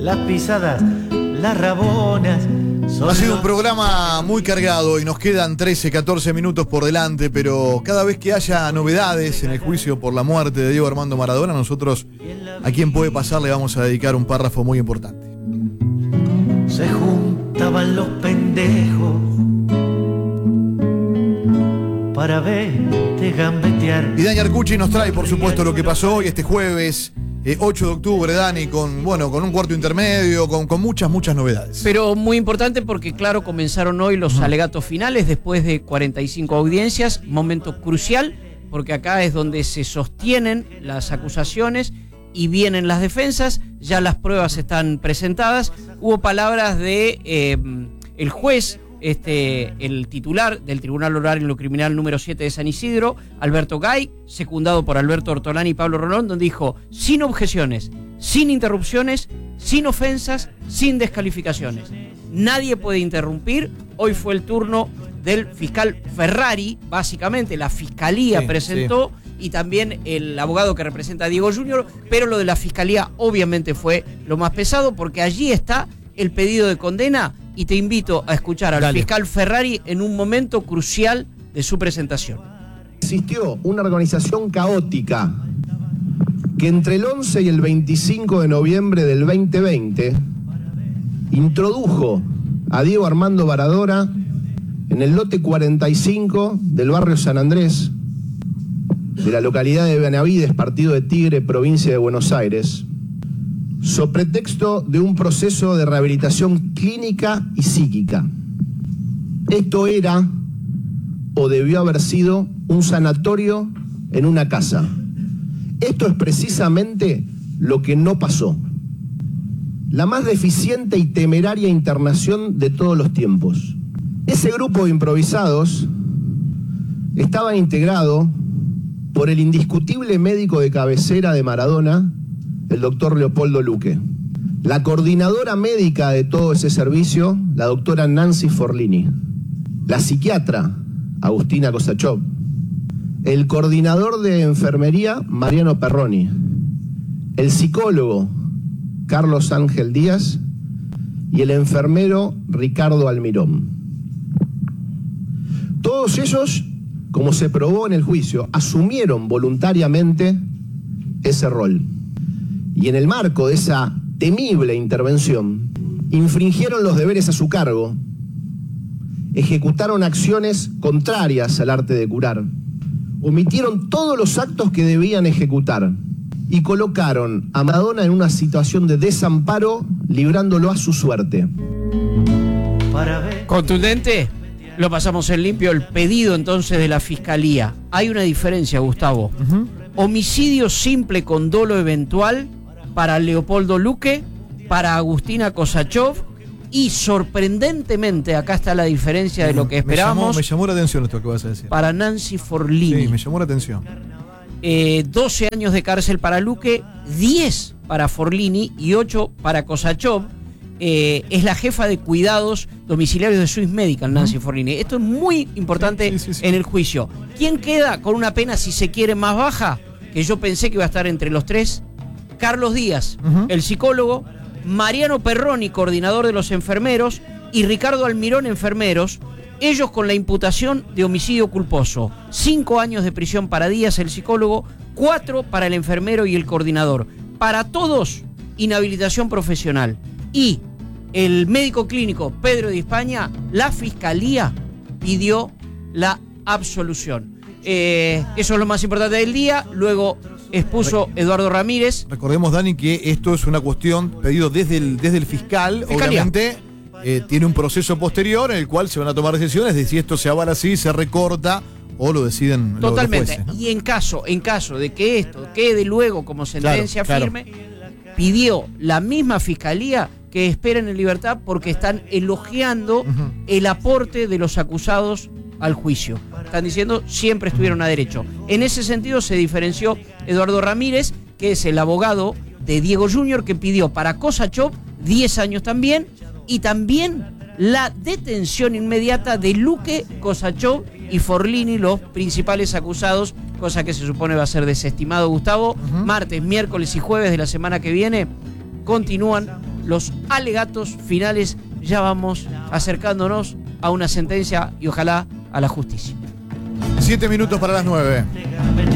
las pisadas, las rabonas. Ha sido un programa muy cargado y nos quedan 13, 14 minutos por delante, pero cada vez que haya novedades en el juicio por la muerte de Diego Armando Maradona, nosotros a Quien Puede Pasar le vamos a dedicar un párrafo muy importante. Se juntaban los pendejos para verte gambetear. Y Dani Arcucci nos trae, por supuesto, lo que pasó hoy, este jueves 8 de octubre, Dani, con un cuarto intermedio, con muchas novedades. Pero muy importante porque, claro, comenzaron hoy los alegatos finales después de 45 audiencias, momento crucial, porque acá es donde se sostienen las acusaciones y vienen las defensas, ya las pruebas están presentadas. Hubo palabras de el juez, el titular del Tribunal Oral en lo Criminal número 7 de San Isidro, Alberto Gay, secundado por Alberto Ortolani y Pablo Rolón, donde dijo: sin objeciones, sin interrupciones, sin ofensas, sin descalificaciones. Nadie puede interrumpir. Hoy fue el turno del fiscal Ferrari, básicamente la fiscalía presentó, y también el abogado que representa a Diego Junior, pero lo de la fiscalía obviamente fue lo más pesado, porque allí está el pedido de condena. Y te invito a escuchar al fiscal Ferrari en un momento crucial de su presentación. Existió una organización caótica que entre el 11 y el 25 de noviembre del 2020 introdujo a Diego Armando Maradona en el lote 45 del barrio San Andrés, de la localidad de Benavides, partido de Tigre, provincia de Buenos Aires, sobre pretexto de un proceso de rehabilitación clínica y psíquica. Esto era, o debió haber sido, un sanatorio en una casa. Esto es precisamente lo que no pasó. La más deficiente y temeraria internación de todos los tiempos. Ese grupo de improvisados estaba integrado por el indiscutible médico de cabecera de Maradona, el doctor Leopoldo Luque. La coordinadora médica de todo ese servicio, la doctora Nancy Forlini. La psiquiatra, Agustina Kosachov. El coordinador de enfermería, Mariano Perroni. El psicólogo, Carlos Ángel Díaz. Y el enfermero, Ricardo Almirón. Todos ellos, como se probó en el juicio, asumieron voluntariamente ese rol. Y en el marco de esa temible intervención, infringieron los deberes a su cargo, ejecutaron acciones contrarias al arte de curar, omitieron todos los actos que debían ejecutar y colocaron a Maradona en una situación de desamparo, librándolo a su suerte. Contundente, lo pasamos en limpio, el pedido entonces de la Fiscalía. Hay una diferencia, Gustavo. Homicidio simple con dolo eventual para Leopoldo Luque, para Agustina Kosachov, y sorprendentemente, acá está la diferencia de lo que esperábamos. Me llamó la atención esto que vas a decir. Para Nancy Forlini. Sí, me llamó la atención. 12 años de cárcel para Luque, 10 para Forlini y 8 para Kosachov. Es la jefa de cuidados domiciliarios de Swiss Medical, Nancy Forlini. Esto es muy importante en el juicio. ¿Quién queda con una pena, si se quiere, más baja? Que yo pensé que iba a estar entre los tres. Carlos Díaz, el psicólogo, Mariano Perroni, coordinador de los enfermeros, y Ricardo Almirón, enfermeros, ellos con la imputación de homicidio culposo. 5 años de prisión para Díaz, el psicólogo, 4 para el enfermero y el coordinador. Para todos, inhabilitación profesional. Y el médico clínico Pedro de España, la Fiscalía pidió la absolución. Eso es lo más importante del día. Luego expuso Eduardo Ramírez. Recordemos, Dani, que esto es una cuestión pedido desde el fiscal. Obviamente tiene un proceso posterior en el cual se van a tomar decisiones de si esto se avala así, se recorta o lo deciden totalmente. Los jueces, ¿no? Y en caso de que esto quede luego como sentencia firme, pidió la misma Fiscalía que esperen en libertad, porque están elogiando el aporte de los acusados al juicio. Están diciendo siempre estuvieron a derecho. En ese sentido se diferenció Eduardo Ramírez, que es el abogado de Diego Junior, que pidió para Kosachov 10 años también, y también la detención inmediata de Luque, Kosachov y Forlini, los principales acusados, cosa que se supone va a ser desestimado, Gustavo. Martes, miércoles y jueves de la semana que viene continúan los alegatos finales. Ya vamos acercándonos a una sentencia y ojalá a la justicia. 7 minutos para las 9.